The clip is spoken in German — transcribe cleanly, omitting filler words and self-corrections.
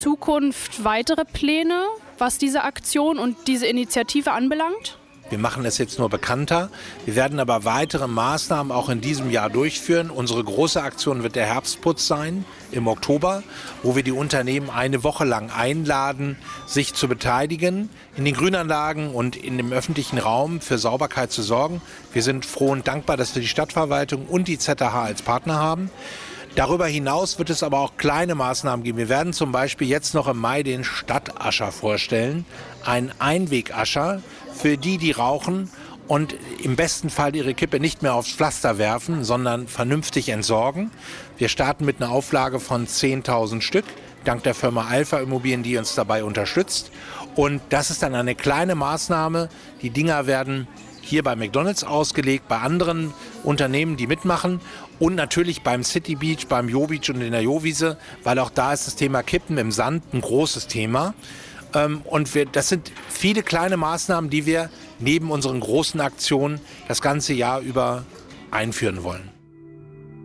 Zukunft weitere Pläne, was diese Aktion und diese Initiative anbelangt? Wir machen es jetzt nur bekannter. Wir werden aber weitere Maßnahmen auch in diesem Jahr durchführen. Unsere große Aktion wird der Herbstputz sein im Oktober, wo wir die Unternehmen eine Woche lang einladen, sich zu beteiligen, in den Grünanlagen und in dem öffentlichen Raum für Sauberkeit zu sorgen. Wir sind froh und dankbar, dass wir die Stadtverwaltung und die ZH als Partner haben. Darüber hinaus wird es aber auch kleine Maßnahmen geben. Wir werden zum Beispiel jetzt noch im Mai den Stadtascher vorstellen. Ein Einwegascher für die, die rauchen und im besten Fall ihre Kippe nicht mehr aufs Pflaster werfen, sondern vernünftig entsorgen. Wir starten mit einer Auflage von 10.000 Stück, dank der Firma Alpha Immobilien, die uns dabei unterstützt. Und das ist dann eine kleine Maßnahme. Die Dinger werden hier bei McDonald's ausgelegt, bei anderen Unternehmen, die mitmachen und natürlich beim City Beach, beim Jo Beach und in der Jo-Wiese, weil auch da ist das Thema Kippen im Sand ein großes Thema. Das sind viele kleine Maßnahmen, die wir neben unseren großen Aktionen das ganze Jahr über einführen wollen.